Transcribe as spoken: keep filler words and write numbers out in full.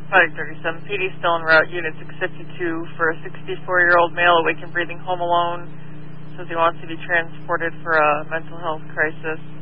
five thirty-seven, P D still en route, Unit six fifty-two, for a sixty-four-year-old male awake and breathing home alone. Says he wants to be transported for a mental health crisis.